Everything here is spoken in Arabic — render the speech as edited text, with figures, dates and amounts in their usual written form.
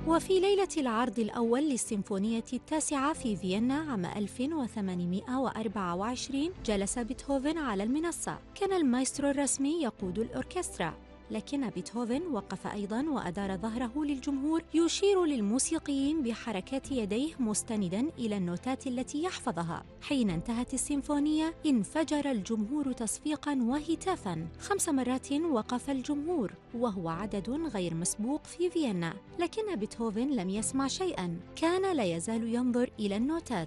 وفي ليلة العرض الأول للسيمفونية التاسعة في فيينا عام 1824 جلس بيتهوفن على المنصة. كان المايسترو الرسمي يقود الأوركسترا، لكن بيتهوفن وقف أيضاً وأدار ظهره للجمهور يشير للموسيقيين بحركات يديه مستنداً إلى النوتات التي يحفظها. حين انتهت السيمفونية انفجر الجمهور تصفيقاً وهتافاً. 5 مرات وقف الجمهور، وهو عدد غير مسبوق في فيينا، لكن بيتهوفن لم يسمع شيئاً. كان لا يزال ينظر إلى النوتات.